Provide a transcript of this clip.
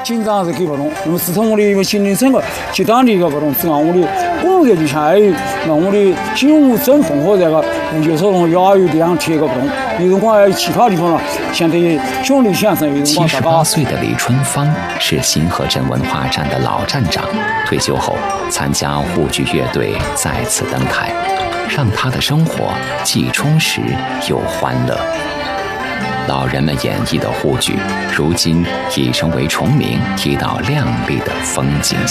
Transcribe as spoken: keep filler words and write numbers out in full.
紧张是给不动。那么自从我的一个心灵生活极端的一个不动，这样我的工作就下来，那我的精武争烽火这个，有时候压有这样贴个不动。有辰光其他地方呢，像这些兄弟先生，有辰光七十八岁的李春芳是新河镇文化站的老站长，退休后参加沪剧乐队再次登台，让他的生活既充实又欢乐。老人们演绎的沪剧，如今已成为重名提到亮丽的风景